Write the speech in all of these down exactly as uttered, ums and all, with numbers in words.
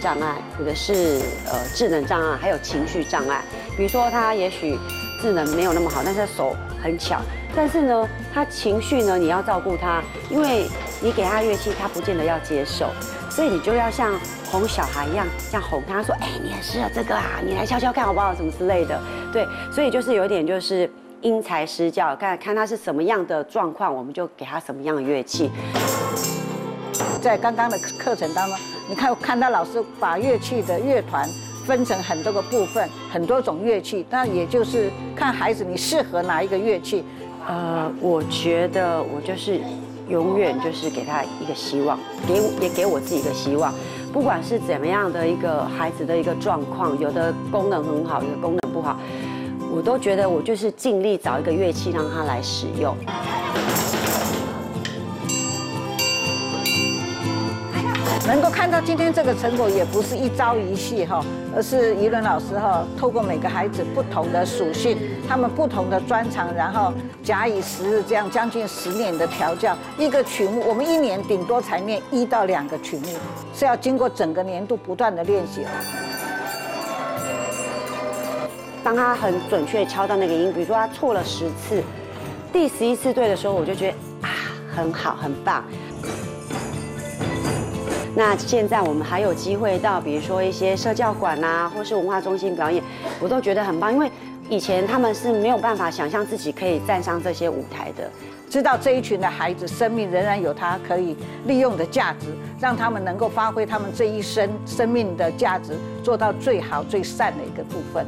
障碍，有的是呃智能障碍，还有情绪障碍。比如说他也许智能没有那么好，但是他手很巧，但是呢，他情绪呢你要照顾他，因为你给他乐器，他不见得要接受，所以你就要像哄小孩一样，这样哄他说，哎，你很适合这个啊，你来敲敲看好不好，什么之类的。对，所以就是有一点就是因材施教，看看他是什么样的状况，我们就给他什么样的乐器。 在刚刚的课程当中，你看看到老师把乐器的乐团分成很多个部分，很多种乐器，那也就是看孩子你适合哪一个乐器。 呃，我觉得我就是永远就是给他一个希望，给也给我自己一个希望，不管是怎么样的一个孩子的一个状况，有的功能很好，有的功能不好，我都觉得我就是尽力找一个乐器让他来使用。 能够看到今天这个成果，也不是一朝一夕哈，而是宜伦老师哈，透过每个孩子不同的属性，他们不同的专长，然后假以时日，这样将近十年的调教，一个曲目我们一年顶多才念一到两个曲目，是要经过整个年度不断的练习。 当他很准确敲到那个音，比如说他错了十次，第十一次对的时候，我就觉得啊，很好，很棒。那现在我们还有机会到，比如说一些社教馆啊，或是文化中心表演，我都觉得很棒，因为以前他们是没有办法想象自己可以站上这些舞台的。 知道这一群的孩子生命仍然有他可以利用的价值，让他们能够发挥他们这一生生命的价值，做到最好最善的一个部分。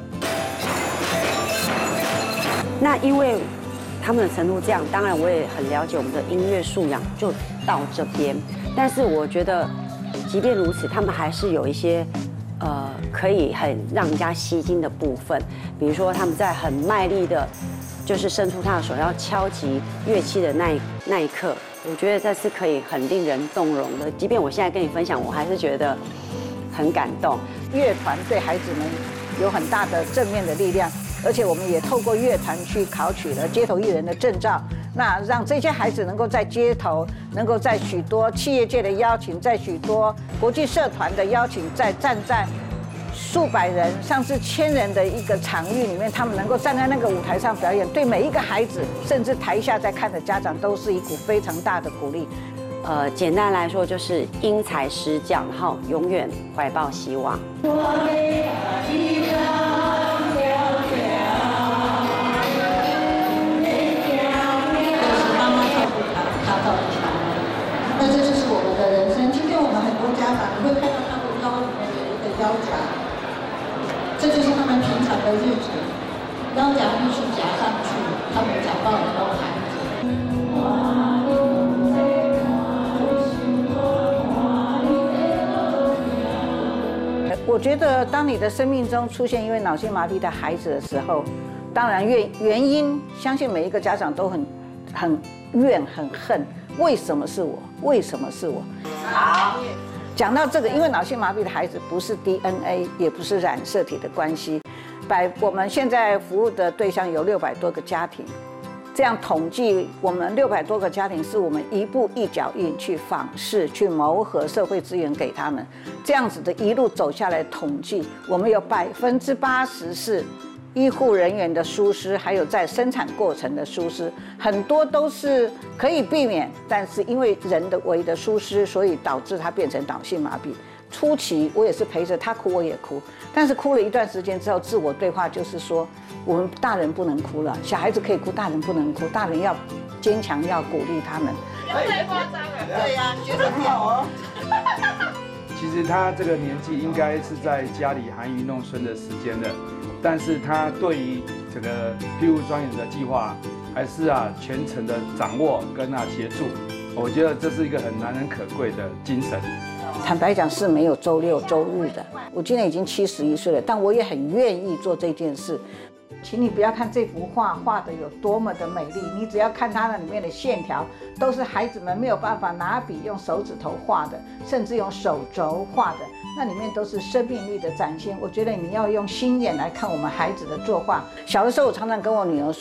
那因为他们的程度这样，当然我也很了解我们的音乐素养就到这边，但是我觉得。即便如此，他们还是有一些，呃，可以很让人家吸睛的部分。比如说，他们在很卖力的，就是伸出他的手要敲击乐器的那一那一刻，我觉得这是可以很令人动容的。即便我现在跟你分享，我还是觉得很感动。 乐团对孩子们有很大的正面的力量，而且我们也透过乐团去考取了街头艺人的证照。那让这些孩子能够在街头，能够在许多企业界的邀请，在许多国际社团的邀请，在站在数百人甚至千人的一个场域里面，他们能够站在那个舞台上表演，对每一个孩子，甚至台下在看的家长，都是一股非常大的鼓励。 呃，简单来说就是因材施教，然后永远怀抱希望。 那这就是我们的人生。今天我们很多家长，你会看到他们腰里面的一个腰夹，这就是他们平常的日子，腰夹必须夹上去，他们才抱得到孩子。 我觉得，当你的生命中出现因为脑性麻痹的孩子的时候，当然原原因，相信每一个家长都很很怨很恨。为什么是我？为什么是我？好，讲到这个，因为脑性麻痹的孩子不是 D N A， 也不是染色体的关系。百我们现在服务的对象有六百多个家庭，这样统计，我们六百多个家庭是我们一步一脚印去访视、去谋合社会资源给他们，这样子的一路走下来统计，我们有百分之八十是。医护人员的疏失，还有在生产过程的疏失，很多都是可以避免，但是因为人的为的疏失，所以导致他变成脑性麻痹。初期我也是陪着他哭，我也哭，但是哭了一段时间之后，自我对话就是说，我们大人不能哭了，小孩子可以哭，大人不能哭，大人要坚强，要鼓励他们。 不要太夸张了。对呀，觉得好哦。 其实他这个年纪应该是在家里含饴弄孙的时间了。但是他对于这个庇护庄园的计划，还是啊全程的掌握跟啊协助，我觉得这是一个很难能可贵的精神。 坦白讲是没有周六周日的。我今年已经七十一岁了，但我也很愿意做这件事。请你不要看这幅画画的有多么的美丽，你只要看它那里面的线条，都是孩子们没有办法拿笔用手指头画的，甚至用手肘画的。那里面都是生命力的展现。我觉得你要用心眼来看我们孩子的作画。小的时候，我常常跟我女儿说，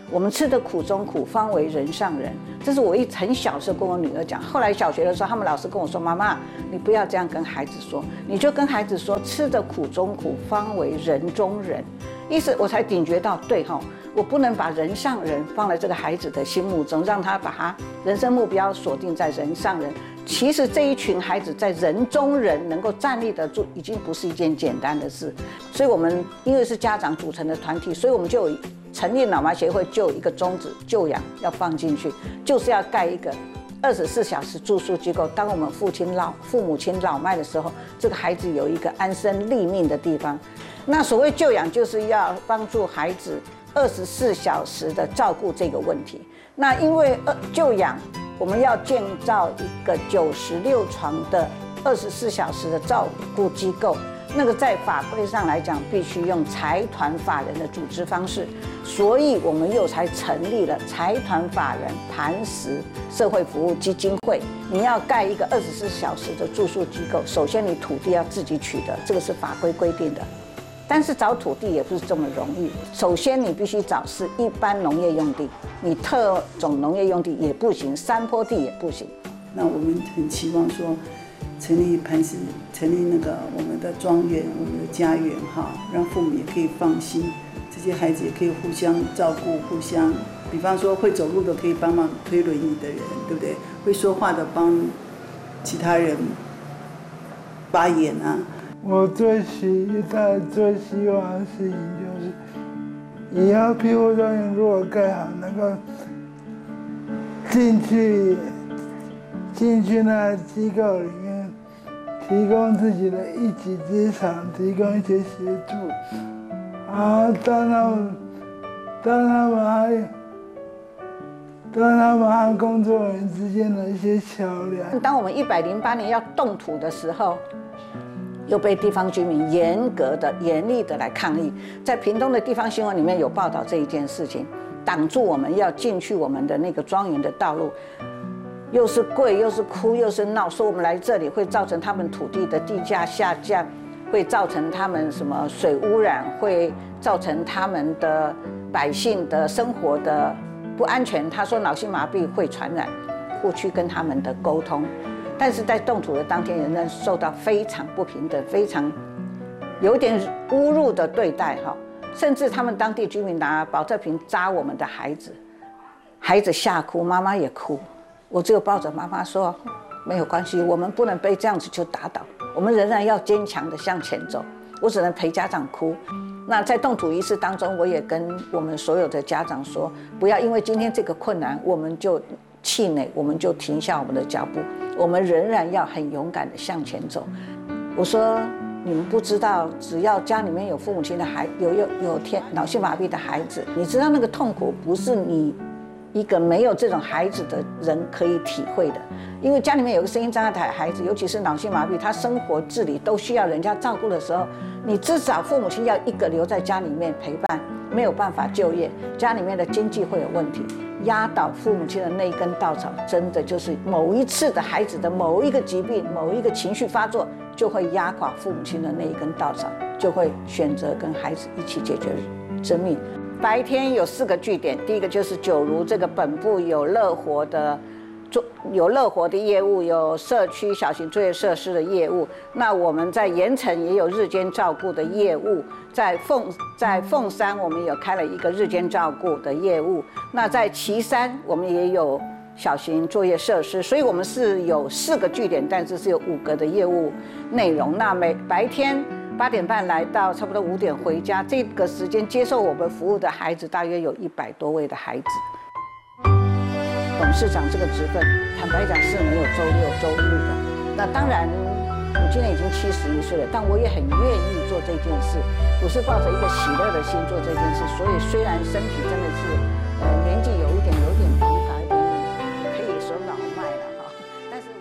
我们吃的苦中苦，方为人上人。这是我一很小时候跟我女儿讲。后来小学的时候，他们老师跟我说：“妈妈，你不要这样跟孩子说，你就跟孩子说，吃的苦中苦，方为人中人。”意思我才警觉到，对哈，我不能把人上人放在这个孩子的心目中，让他把他人生目标锁定在人上人。其实这一群孩子在人中人能够站立得住，已经不是一件简单的事。所以我们因为是家长组成的团体，所以我们就有成立脑麻协会，就有一个宗旨，救养要放进去，就是要盖一个二十四小时住宿机构。当我们父亲老父母亲老迈的时候，这个孩子有一个安身立命的地方。那所谓救养，就是要帮助孩子二十四小时的照顾这个问题。那因为救养，我们要建造一个九十六床的二十四小时的照顾机构，那个在法规上来讲，必须用财团法人的组织方式，所以我们又才成立了财团法人磐石社会服务基金会。你要盖一个二十四小时的住宿机构，首先你土地要自己取得，这个是法规规定的。但是找土地也不是这么容易，首先你必须找是一般农业用地，你特种农业用地也不行，山坡地也不行。 那我们很期望说，成立磐石，成立那个我们的庄园，我们的家园哈，让父母也可以放心，这些孩子也可以互相照顾，互相，比方说会走路的可以帮忙推轮椅的人，对不对？会说话的帮其他人发言啊。 我最期待、最希望的事情就是，以后庇护庄园如果盖好，能够进去进去那个机构里面，提供自己的一技之长，提供一些协助，然后当他们当他们还当他们和工作人员之间的一些桥梁。 当我们一百零八年要动土的时候，又被地方居民严格的、严厉的来抗议。在屏东的地方新闻里面有报道这一件事情，挡住我们要进去我们的那个庄园的道路，又是跪又是哭又是闹，说我们来这里会造成他们土地的地价下降，会造成他们什么水污染，会造成他们的百姓的生活的不安全。他说脑性麻痹会传染，过去跟他们的沟通。但是在动土的当天，仍然受到非常不平等、非常有点侮辱的对待哈，甚至他们当地居民拿保特瓶扎我们的孩子，孩子吓哭，妈妈也哭，我只有抱着妈妈说，没有关系，我们不能被这样子就打倒，我们仍然要坚强的向前走。我只能陪家长哭。那在动土仪式当中，我也跟我们所有的家长说，不要因为今天这个困难，我们就气馁，我们就停下我们的脚步，我们仍然要很勇敢的向前走。我说，你们不知道，只要家里面有父母亲的孩，有有有天脑性麻痹的孩子，你知道那个痛苦不是你一个没有这种孩子的人可以体会的。因为家里面有个声音障碍的孩子，尤其是脑性麻痹，他生活自理都需要人家照顾的时候，你至少父母亲要一个留在家里面陪伴，没有办法就业，家里面的经济会有问题。压倒父母亲的那一根稻草，真的就是某一次的孩子的某一个疾病、某一个情绪发作，就会压垮父母亲的那一根稻草，就会选择跟孩子一起解决生命。白天有四个据点，第一个就是九如这个本部有乐活的。有乐活的业务，有社区小型作业设施的业务。那我们在盐城也有日间照顾的业务，在凤在凤山我们有开了一个日间照顾的业务。那在旗山我们也有小型作业设施，所以我们是有四个据点，但是是有五个的业务内容。那每白天八点半来到，差不多五点回家，这个时间接受我们服务的孩子大约有一百多位的孩子。董事长这个职分，坦白讲是没有周六周日的。那当然，我今年已经七十一岁了，但我也很愿意做这件事。我是抱着一个喜乐的心做这件事，所以虽然身体真的是，呃，年纪有一点有一点疲乏，一点可以说老迈了哈，但是。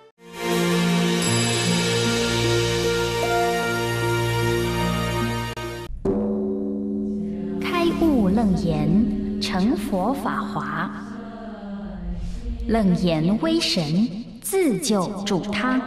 开悟楞严，成佛法华。楞严威神，自救主他。